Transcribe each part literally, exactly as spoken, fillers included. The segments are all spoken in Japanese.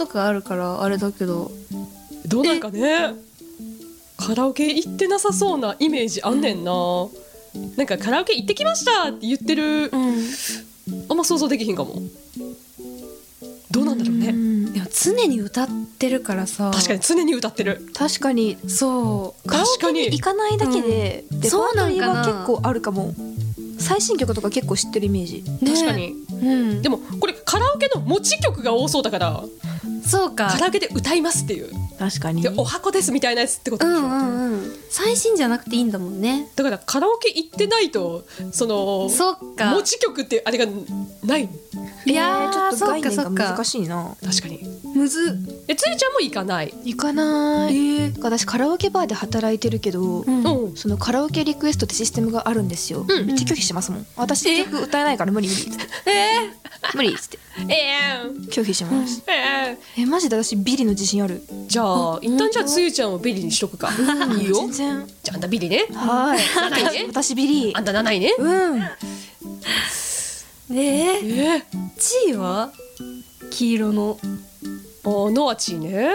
とかあるからあれだけど、 どうなんかね、カラオケ行ってなさそうなイメージあんねんな、うん、なんかカラオケ行ってきましたって言ってる、うん、あんま想像できひんかも。どうなんだろうね。 でも常に歌ってるからさ。 確かに常に歌ってる。 確かにそうカラオケに行かないだけで、 うん、 レパートリーは結構あるかも。最新曲とか結構知ってるイメージ、 ね、確かに、うん、でもこれカラオケの持ち曲が多そうだから、 そうか、 カラオケで歌いますっていう、 確かにでお箱ですみたいなやつってことでしょ、 うんうんうん、最新じゃなくていいんだもんね。 だからカラオケ行ってないとそのそっか持ち曲ってあれがない。 いやー、ちょっと概念が難しいな。 確かにむず。 え、つゆちゃんも行かない？ 行かない、えー、私カラオケバーで働いてるけど、うん、そのカラオケリクエストってシステムがあるんですよ、うん、めっちゃ拒否しますもん。私曲歌えないから無理無理っつってえー、無理っつってえー、拒否します、えー、えマジで私ビリの自信ある。 じゃあ一旦じゃあつゆちゃんをビリにしとくか、うん、いいよ。 全然。 じゃああんたビリね。 はいなないね。私ビリ。 あんたなないね。 うん。 えー、えー、チーは黄色のあノアチーね、 うん、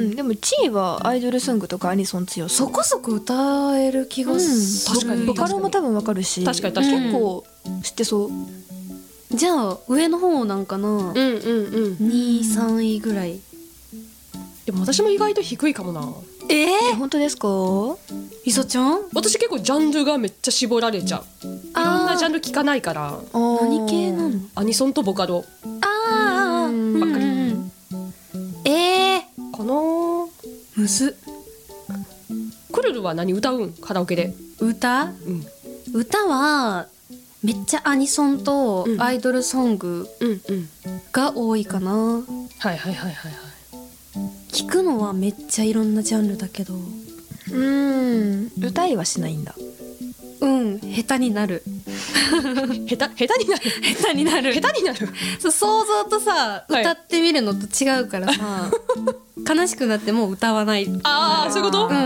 でもチーはアイドルソングとかアニソン強そう。 そこそこ歌える気がする、 うん、確かにボカロも多分わかるし、 確かに確かに結構知ってそう。 じゃあ上の方なんかな。うんうんうんに、さんいぐらい。 でも私も意外と低いかもな。 えー、本当ですか？ いさちゃん？ 私結構ジャンルがめっちゃ絞られちゃう。いろんなジャンル聞かないから。 何系なの？ アニソンとボカロあーばっかり。 えー、 かなー。 むず。 クルルは何歌うんカラオケで？ 歌？うん、歌はめっちゃアニソンとアイドルソングが多いかな、うんうん、 はいはいはいはいはい。 聞くのはめっちゃいろんなジャンルだけど、 うーん歌いはしないんだ。 うん下手になる下手下手になる下手になる下手になるそう想像とさ、はい、歌ってみるのと違うからさ悲しくなってもう歌わない。 ああそういうこと、うん、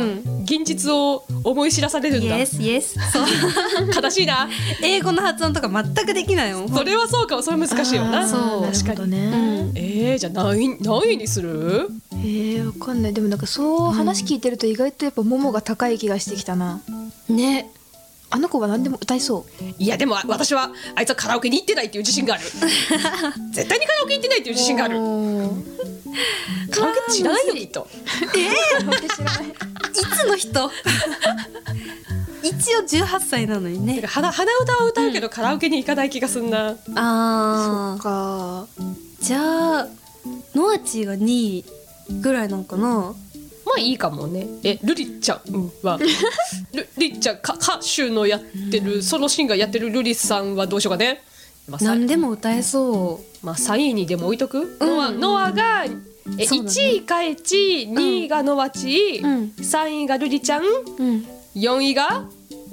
現実を思い知らされるんだ。 イエスイエスそう悲しいな。 英語の発音とか全くできないもん。 それはそうかも。それ難しいよな。 そう確かにね、 うん、えー、じゃあ何位、何位にする？ えー、わかんない。でもなんかそう話聞いてると意外とやっぱモモが高い気がしてきたな。 ね。 あの子は何でも歌いそう。 いやでも私はあいつはカラオケに行ってないっていう自信がある絶対にカラオケ行ってないっていう自信がある。カラオケ知らないよきっと。 えー、知らないいつの人一応じゅうはっさいなのにね。 鼻鼻歌は歌うけど、うん、カラオケに行かない気がすんな。 あーそっか。 じゃあノアチーがにいぐらいなんかな。 まあいいかもね。えルリちゃんはルリちゃんか歌手のやってる、うん、ソロシンガーやってるルリさんはどうしようかね。 まあ、何でも歌えそう。 まあさんいにでも置いとく、うん、ノア、ノアがえ、ね、いちいかえち、にいがノアチー、うん、さんいがルリちゃん、うん、よんいが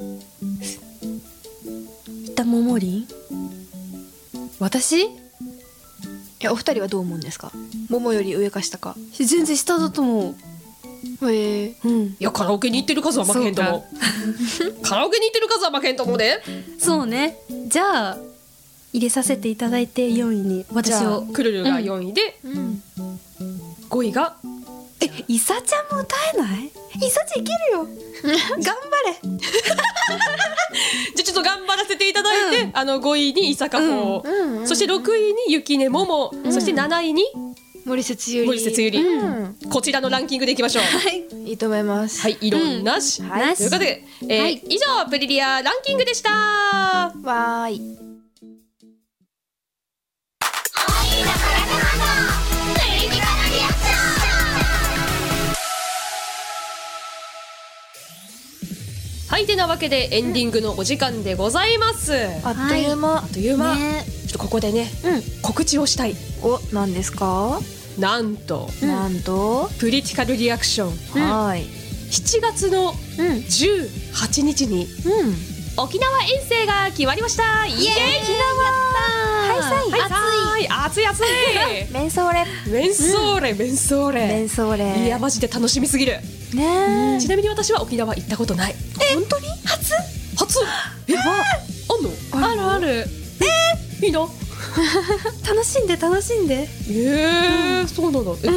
歌ももりん。私？いやお二人はどう思うんですか？ももより上か下か。 全然下だと思う。 へえ、 うん、 いやカラオケに行ってる数は負けへんと思うカラオケに行ってる数は負けへんと思うで。 そうね。じゃあ入れさせていただいてよんいに私を。 クルルがよんいで、うん、ごいがえイサちゃんも歌えない？イサちゃんいけるよ頑張れじゃあちょっと頑張らせていただいて、うん、あのごいにイサカホ、うん、そしてろくいにユキネモモ、うん、そしてなないに森節ゆり。 森節ゆり、うん、こちらのランキングでいきましょう。 はい、いいと思います。 はい、異論なし、うん、はい、ということで、えーはい、以上プリリアランキングでした。 わーい。 はい、てなわけでエンディングのお時間でございます。 あっという間、 はい、あっという間、ね、ちょっとここでね、うん、告知をしたい。 お、何ですか？ なんと、 うん、なんとプリティカルリアクション、 うん、はい、 しちがつのじゅうはちにちに、うん、沖縄遠征が決まりました。イエーイ、沖縄はい、 暑い暑い暑いメンソーレメンソーレメンソーレメンソーレ。 いやマジで楽しみすぎるね、うん、 ちなみに私は沖縄行ったことない。 え、本当に？初？ 初？え、 やば。 あんの？ あるある。 えー、いいな楽しんで楽しんで。 えー、そうなんだ。